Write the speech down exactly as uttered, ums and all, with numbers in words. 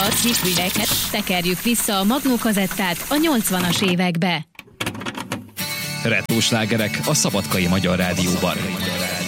a hitvideket, tekerjük vissza a Magnó kazettát a nyolcvanas évekbe. Retro slágerek a Szabadkai Magyar Rádióban.